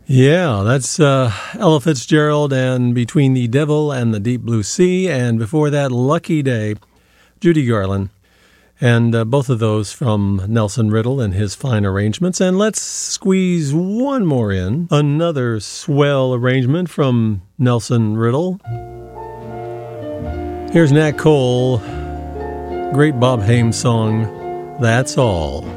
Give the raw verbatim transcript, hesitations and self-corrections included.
Yeah, that's uh, Ella Fitzgerald and Between the Devil and the Deep Blue Sea, and before that, Lucky Day, Judy Garland, and uh, both of those from Nelson Riddle and his fine arrangements. And let's squeeze one more in, another swell arrangement from Nelson Riddle. Here's Nat Cole, great Bob Hames song, That's All.